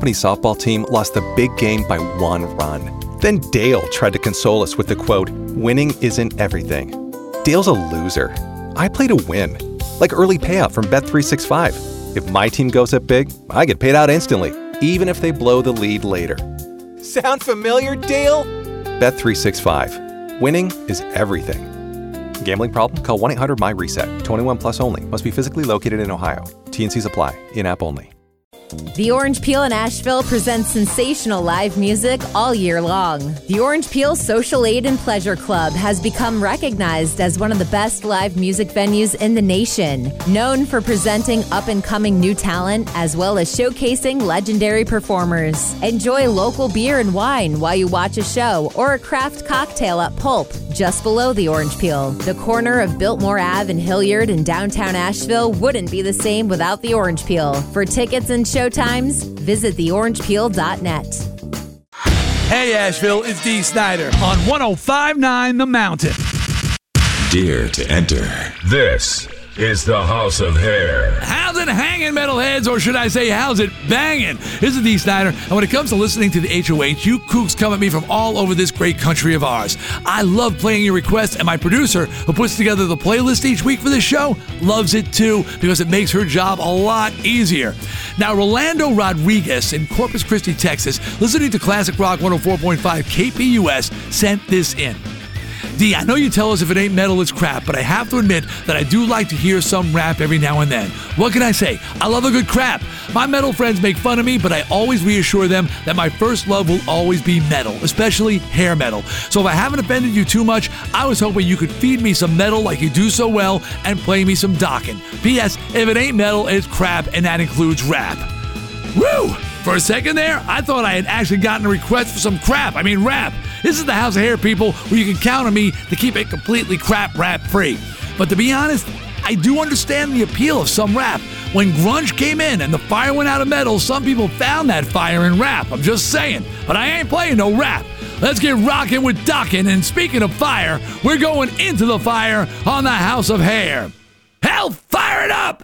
company softball team lost the big game by 1 run. Then Dale tried to console us with the quote, "Winning isn't everything." Dale's a loser. I play to win. Like early payout from Bet365. If my team goes up big, I get paid out instantly, even if they blow the lead later. Sound familiar, Dale? Bet365. Winning is everything. Gambling problem? Call 1-800-MY-RESET. 21 plus only. Must be physically located in Ohio. T&Cs apply. In-app only. The Orange Peel in Asheville presents sensational live music all year long. The Orange Peel Social Aid and Pleasure Club has become recognized as one of the best live music venues in the nation. Known for presenting up-and-coming new talent as well as showcasing legendary performers. Enjoy local beer and wine while you watch a show or a craft cocktail at Pulp, just below the Orange Peel. The corner of Biltmore Ave and Hilliard in downtown Asheville wouldn't be the same without the Orange Peel. For tickets and showtimes, visit theorangepeel.net. Hey Asheville, it's Dee Snider on 105.9 The Mountain. Dare to enter. This is the House of Hair. How's it hanging, metalheads? Or should I say, how's it banging? This is Dee Snider, and when it comes to listening to the HOH, you kooks come at me from all over this great country of ours. I love playing your requests, and my producer, who puts together the playlist each week for this show, loves it too, because it makes her job a lot easier. Now, Rolando Rodriguez in Corpus Christi, Texas, listening to Classic Rock 104.5 KPUS, sent this in. D, I know you tell us if it ain't metal, it's crap, but I have to admit that I do like to hear some rap every now and then. What can I say? I love a good crap. My metal friends make fun of me, but I always reassure them that my first love will always be metal, especially hair metal. So if I haven't offended you too much, I was hoping you could feed me some metal like you do so well and play me some Dokken. P.S. If it ain't metal, it's crap, and that includes rap. Woo! For a second there, I thought I had actually gotten a request for some crap. I mean rap. This is the House of Hair, people, where you can count on me to keep it completely crap rap free. But to be honest, I do understand the appeal of some rap. When grunge came in and the fire went out of metal, some people found that fire in rap. I'm just saying. But I ain't playing no rap. Let's get rocking with Dokken. And speaking of fire, we're going into the fire on the House of Hair. Hell, fire it up!